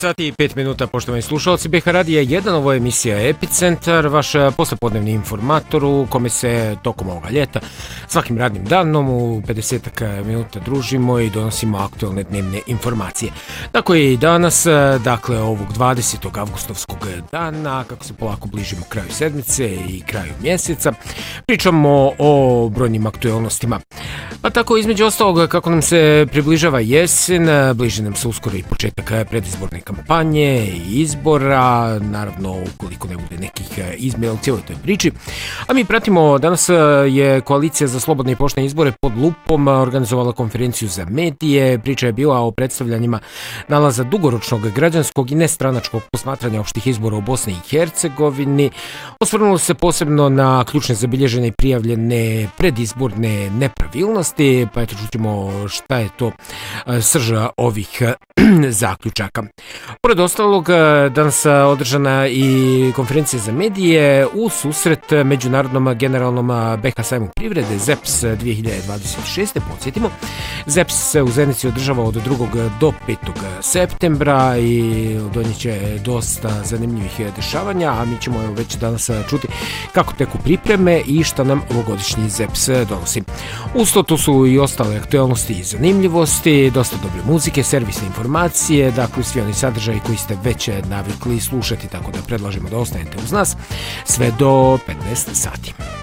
Sati i 5 minuta, poštovani slušalci BH Radija 1, ovo je emisija Epicentar, vaš poslepodnevni informator u kome se tokom ovoga ljeta svakim radnim danom u 50 minuta družimo i donosimo aktualne dnevne informacije. Tako je i danas, dakle ovog 20. avgustovskog dana, kako se polako bližimo kraju sedmice i kraju mjeseca, pričamo o brojnim aktualnostima. Pa tako između ostalog, kako nam se približava jesen, bliži nam se uskoro i početak predizborne kampanje i izbora, naravno ukoliko ne bude nekih izmjena u cijeloj toj priči. A mi pratimo, danas je Koalicija za slobodne i poštene izbore pod lupom organizovala konferenciju za medije. Priča je bila o predstavljanjima nalaza dugoročnog građanskog i nestranačkog posmatranja opštih izbora u Bosni i Hercegovini. Osvrnulo se posebno na ključne zabilježene i prijavljene predizborne nepravilnosti, pa eto čućemo šta je to srž ovih zaključaka. Pored ostalog, danas održana i konferencija za medije u susret Međunarodnom generalnom BH sajmu privrede ZEPS 2026. Podsjetimo, ZEPS se u Zenici održava od 2. do 5. septembra i donijeće dosta zanimljivih dešavanja, a mi ćemo već danas čuti kako teku pripreme i šta nam ovogodišnji ZEPS donosi. Uz to tu su i ostale aktualnosti i zanimljivosti, dosta dobre muzike, servisne informacije, dakle svi oni sadržaji koji ste već navikli slušati, tako da predlažemo da ostanete uz nas sve do 15 sati.